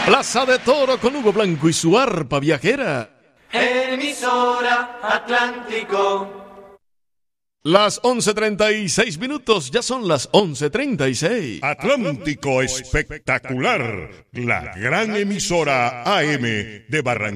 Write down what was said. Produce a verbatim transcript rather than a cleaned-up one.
Plaza de Toro con Hugo Blanco y su arpa viajera. Emisora Atlántico. Las once treinta y seis minutos, ya son las once treinta y seis. Atlántico Espectacular, la gran emisora A M de Barranquilla.